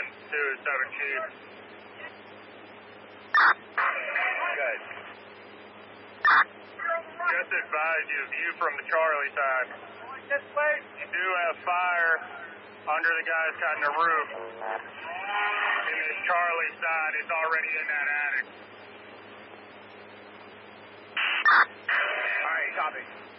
2-7 Chief. Good. Just advise you, view from the Charlie side. You do have fire under the guys cutting the roof. In this Charlie side, it's already in that attic. All right, copy.